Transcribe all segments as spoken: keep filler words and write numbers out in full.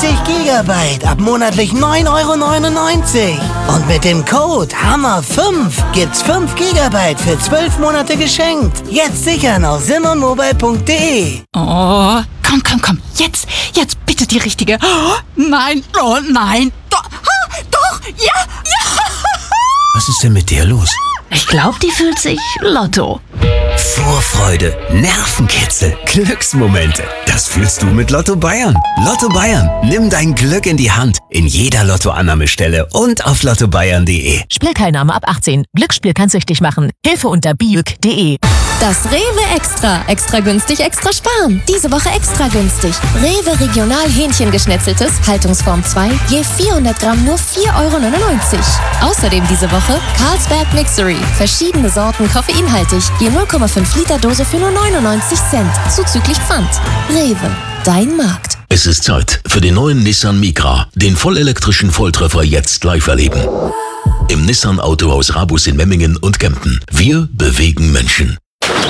dreißig Gigabyte ab monatlich neun Euro neunundneunzig. Und mit dem Code Hammer fünf gibt's fünf Gigabyte für zwölf Monate geschenkt. Jetzt sichern auf simmermobile punkt de. Oh, komm, komm, komm. Jetzt, jetzt bitte die richtige. Oh, nein, oh nein. Doch, ah, doch, ja, ja. Was ist denn mit der los? Ich glaube, die fühlt sich Lotto. Vorfreude, Nervenkitzel, Glücksmomente. Das fühlst du mit Lotto Bayern. Lotto Bayern, nimm dein Glück in die Hand. In jeder Lottoannahmestelle und auf lotto bayern punkt de. Spielteilnahme ab achtzehn. Glücksspiel kann süchtig machen. Hilfe unter biuk punkt de. Das Rewe Extra. Extra günstig, extra sparen. Diese Woche extra günstig. Rewe Regional Hähnchengeschnetzeltes, Haltungsform zwei, je vierhundert Gramm nur vier Euro neunundneunzig. Außerdem diese Woche Carlsberg Mixery. Verschiedene Sorten koffeinhaltig, je null Komma fünf Liter Dose für nur neunundneunzig Cent. Zuzüglich Pfand. Rewe. Dein Markt. Es ist Zeit für den neuen Nissan Micra. Den vollelektrischen Volltreffer jetzt live erleben. Im Nissan Autohaus Rabus in Memmingen und Kempten. Wir bewegen Menschen.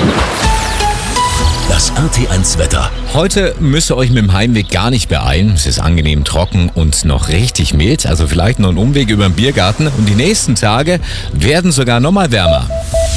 Das R T eins Wetter. Heute müsst ihr euch mit dem Heimweg gar nicht beeilen. Es ist angenehm trocken und noch richtig mild. Also vielleicht noch ein Umweg über den Biergarten. Und die nächsten Tage werden sogar noch mal wärmer.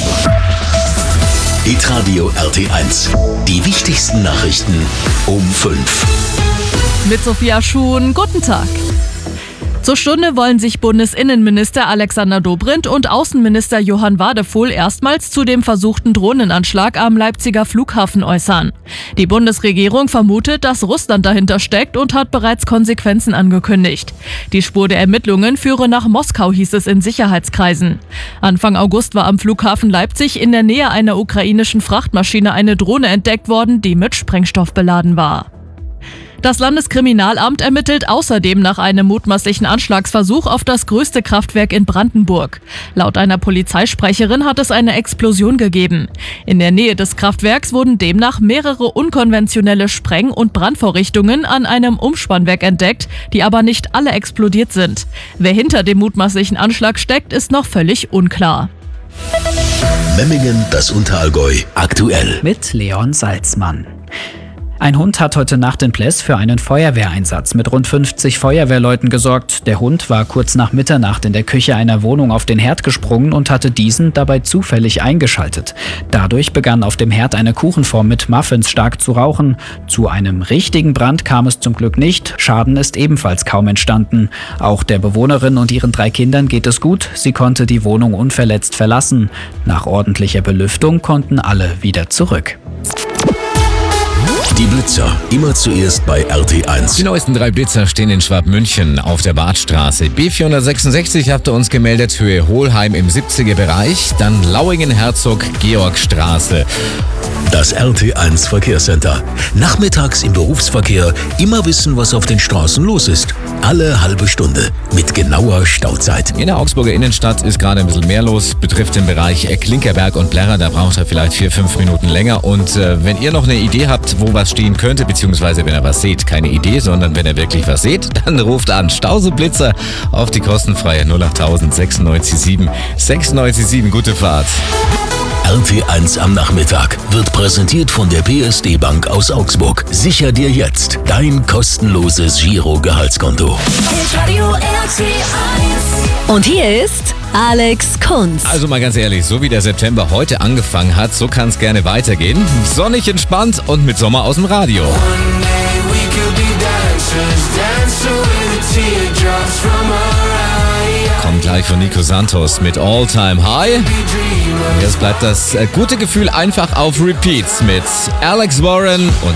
Hitradio R T eins. Die wichtigsten Nachrichten um fünf. Mit Sophia Schuhn, guten Tag. Zur Stunde wollen sich Bundesinnenminister Alexander Dobrindt und Außenminister Johann Wadephul erstmals zu dem versuchten Drohnenanschlag am Leipziger Flughafen äußern. Die Bundesregierung vermutet, dass Russland dahinter steckt und hat bereits Konsequenzen angekündigt. Die Spur der Ermittlungen führe nach Moskau, hieß es in Sicherheitskreisen. Anfang August war am Flughafen Leipzig in der Nähe einer ukrainischen Frachtmaschine eine Drohne entdeckt worden, die mit Sprengstoff beladen war. Das Landeskriminalamt ermittelt außerdem nach einem mutmaßlichen Anschlagsversuch auf das größte Kraftwerk in Brandenburg. Laut einer Polizeisprecherin hat es eine Explosion gegeben. In der Nähe des Kraftwerks wurden demnach mehrere unkonventionelle Spreng- und Brandvorrichtungen an einem Umspannwerk entdeckt, die aber nicht alle explodiert sind. Wer hinter dem mutmaßlichen Anschlag steckt, ist noch völlig unklar. Memmingen, das Unterallgäu, aktuell. Mit Leon Salzmann. Ein Hund hat heute Nacht in Ples für einen Feuerwehreinsatz mit rund fünfzig Feuerwehrleuten gesorgt. Der Hund war kurz nach Mitternacht in der Küche einer Wohnung auf den Herd gesprungen und hatte diesen dabei zufällig eingeschaltet. Dadurch begann auf dem Herd eine Kuchenform mit Muffins stark zu rauchen. Zu einem richtigen Brand kam es zum Glück nicht. Schaden ist ebenfalls kaum entstanden. Auch der Bewohnerin und ihren drei Kindern geht es gut. Sie konnte die Wohnung unverletzt verlassen. Nach ordentlicher Belüftung konnten alle wieder zurück. Die Blitzer, immer zuerst bei R T eins. Die neuesten drei Blitzer stehen in Schwabmünchen auf der Badstraße. B vierhundertsechsundsechzig habt ihr uns gemeldet, Höhe Hohlheim im siebziger Bereich. Dann Lauingen-Herzog-Georgstraße. Das R T eins Verkehrscenter. Nachmittags im Berufsverkehr immer wissen, was auf den Straßen los ist. Alle halbe Stunde mit genauer Stauzeit. In der Augsburger Innenstadt ist gerade ein bisschen mehr los. Betrifft den Bereich Klinkerberg und Blerra. Da braucht er vielleicht vier, fünf Minuten länger. Und äh, wenn ihr noch eine Idee habt, wo was stehen könnte, beziehungsweise wenn ihr was seht, keine Idee, sondern wenn ihr wirklich was seht, dann ruft an. Stauseblitzer auf die kostenfreie null acht sechsundneunzig sieben sechsundneunzig sieben. Gute Fahrt. R T eins am Nachmittag wird präsentiert von der P S D Bank aus Augsburg. Sicher dir jetzt dein kostenloses Giro-Gehaltskonto. Und hier ist Alex Kunz. Also mal ganz ehrlich, so wie der September heute angefangen hat, so kann es gerne weitergehen. Sonnig, entspannt und mit Sommer aus dem Radio. Kommt gleich von Nico Santos mit All Time High. Jetzt bleibt das gute Gefühl einfach auf Repeat mit Alex Warren und